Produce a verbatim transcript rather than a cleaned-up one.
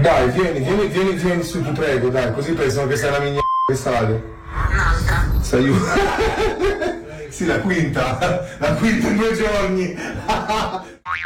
Dai, vieni, vieni, vieni, vieni su, ti prego, dai, così pensano che sei una migna che sale. Un'altra. Sei una. Sì, la quinta, la quinta in due giorni.